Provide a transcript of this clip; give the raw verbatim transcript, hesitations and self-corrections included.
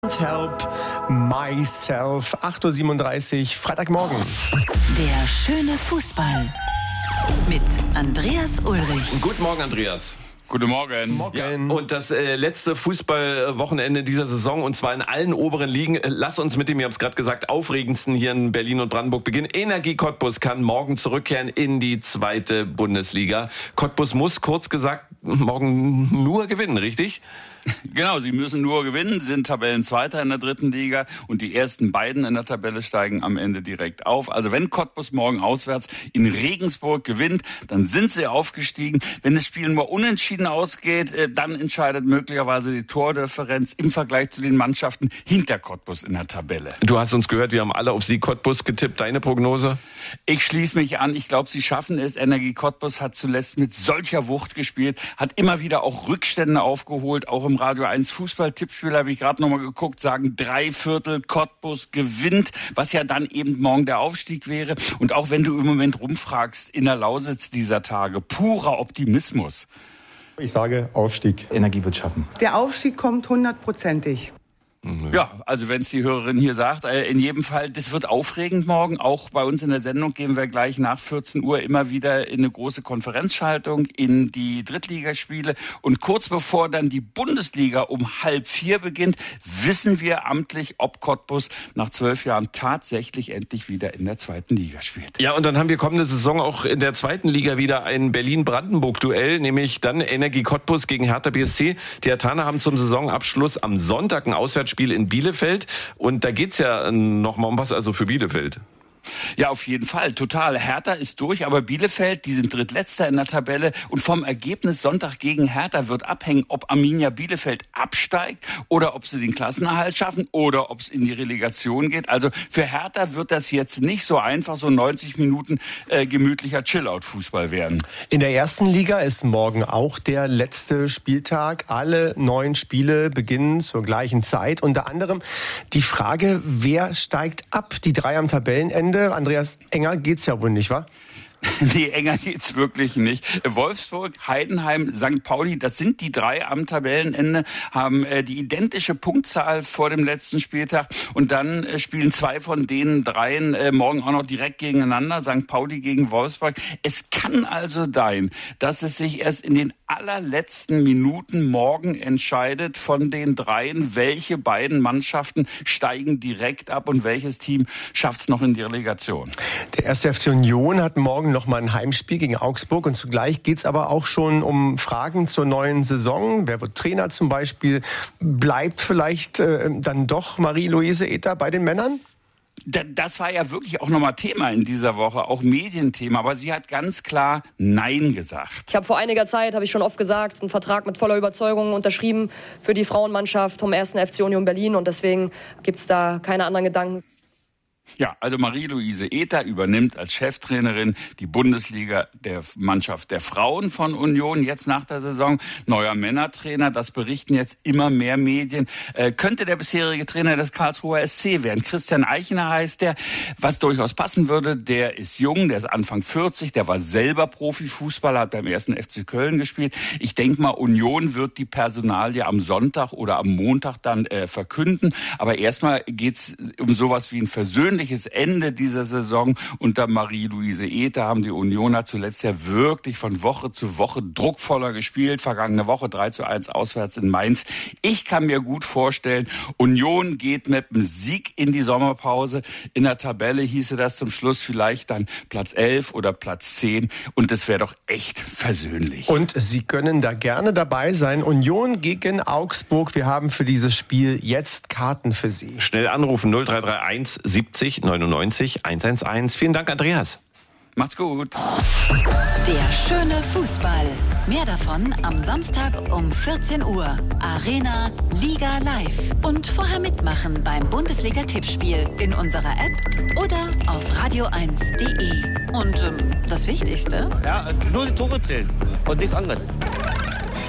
Help myself. acht Uhr siebenunddreißig, Freitagmorgen. Der schöne Fußball mit Andreas Ulrich. Guten Morgen, Andreas. Guten Morgen. Morgen. Ja, und das äh, letzte Fußballwochenende dieser Saison, und zwar in allen oberen Ligen. Lass uns mit dem, ihr habt es gerade gesagt, aufregendsten hier in Berlin und Brandenburg beginnen. Energie Cottbus kann morgen zurückkehren in die zweite Bundesliga. Cottbus muss, kurz gesagt, morgen nur gewinnen, richtig? Genau, sie müssen nur gewinnen, sind Tabellenzweiter in der dritten Liga und die ersten beiden in der Tabelle steigen am Ende direkt auf. Also wenn Cottbus morgen auswärts in Regensburg gewinnt, dann sind sie aufgestiegen. Wenn das Spiel nur unentschieden ausgeht, dann entscheidet möglicherweise die Tordifferenz im Vergleich zu den Mannschaften hinter Cottbus in der Tabelle. Du hast uns gehört, wir haben alle auf Sieg Cottbus getippt. Deine Prognose? Ich schließe mich an. Ich glaube, sie schaffen es. Energie Cottbus hat zuletzt mit solcher Wucht gespielt, hat immer wieder auch Rückstände aufgeholt, auch im Radio eins Fußball-Tippspiel habe ich gerade nochmal geguckt, sagen drei Viertel Cottbus gewinnt, was ja dann eben morgen der Aufstieg wäre. Und auch wenn du im Moment rumfragst, in der Lausitz dieser Tage, purer Optimismus. Ich sage Aufstieg. Energie wird schaffen. Der Aufstieg kommt hundertprozentig. Ja, also wenn es die Hörerin hier sagt, äh, in jedem Fall, das wird aufregend morgen. Auch bei uns in der Sendung gehen wir gleich nach vierzehn Uhr immer wieder in eine große Konferenzschaltung in die Drittligaspiele. Und kurz bevor dann die Bundesliga um halb vier beginnt, wissen wir amtlich, ob Cottbus nach zwölf Jahren tatsächlich endlich wieder in der zweiten Liga spielt. Ja, und dann haben wir kommende Saison auch in der zweiten Liga wieder ein Berlin-Brandenburg-Duell, nämlich dann Energie Cottbus gegen Hertha B S C. Die Herthaner haben zum Saisonabschluss am Sonntag ein Auswärtsspiel Spiel in Bielefeld, und da geht's ja noch mal um was, also für Bielefeld. Ja, auf jeden Fall, total. Hertha ist durch, aber Bielefeld, die sind drittletzter in der Tabelle, und vom Ergebnis Sonntag gegen Hertha wird abhängen, ob Arminia Bielefeld absteigt oder ob sie den Klassenerhalt schaffen oder ob es in die Relegation geht. Also für Hertha wird das jetzt nicht so einfach, so neunzig Minuten äh, gemütlicher Chillout-Fußball werden. In der ersten Liga ist morgen auch der letzte Spieltag. Alle neun Spiele beginnen zur gleichen Zeit. Unter anderem die Frage, wer steigt ab? Die drei am Tabellenende. Andreas, enger geht's ja wohl nicht, wa? Nee, enger geht's wirklich nicht. Wolfsburg, Heidenheim, Sankt Pauli, das sind die drei am Tabellenende, haben äh, die identische Punktzahl vor dem letzten Spieltag, und dann äh, spielen zwei von den dreien äh, morgen auch noch direkt gegeneinander, Sankt Pauli gegen Wolfsburg. Es kann also sein, dass es sich erst in den allerletzten Minuten morgen entscheidet von den dreien, welche beiden Mannschaften steigen direkt ab und welches Team schafft's noch in die Relegation. Der erste F C Union hat morgen noch mal ein Heimspiel gegen Augsburg, und zugleich geht es aber auch schon um Fragen zur neuen Saison. Wer wird Trainer zum Beispiel? Bleibt vielleicht äh, dann doch Marie-Louise Ether bei den Männern? Das war ja wirklich auch nochmal Thema in dieser Woche, auch Medienthema, aber sie hat ganz klar Nein gesagt. Ich habe vor einiger Zeit, habe ich schon oft gesagt, einen Vertrag mit voller Überzeugung unterschrieben für die Frauenmannschaft vom ersten F C Union Berlin, und deswegen gibt es da keine anderen Gedanken. Ja, also Marie-Louise Ether übernimmt als Cheftrainerin die Bundesliga der Mannschaft der Frauen von Union jetzt nach der Saison. Neuer Männertrainer, das berichten jetzt immer mehr Medien. Äh, könnte der bisherige Trainer des Karlsruher S C werden. Christian Eichner heißt der, was durchaus passen würde. Der ist jung, der ist Anfang vierzig, der war selber Profifußballer, hat beim ersten F C Köln gespielt. Ich denke mal, Union wird die Personalie am Sonntag oder am Montag dann äh, verkünden. Aber erstmal geht's um sowas wie ein versöhnliches Ende dieser Saison. Unter Marie-Louise Ether haben die Unioner zuletzt ja wirklich von Woche zu Woche druckvoller gespielt. Vergangene Woche drei zu eins auswärts in Mainz. Ich kann mir gut vorstellen, Union geht mit einem Sieg in die Sommerpause. In der Tabelle hieße das zum Schluss vielleicht dann Platz elf oder Platz zehn. Und das wäre doch echt versöhnlich. Und Sie können da gerne dabei sein. Union gegen Augsburg. Wir haben für dieses Spiel jetzt Karten für Sie. Schnell anrufen null drei drei eins siebzig neunundneunzig hundertelf. Vielen Dank, Andreas. Macht's gut. Der schöne Fußball. Mehr davon am Samstag um vierzehn Uhr. Arena Liga Live. Und vorher mitmachen beim Bundesliga-Tippspiel in unserer App oder auf radio eins punkt de. Und ähm, das Wichtigste? Ja, nur die Tore zählen und nichts anderes.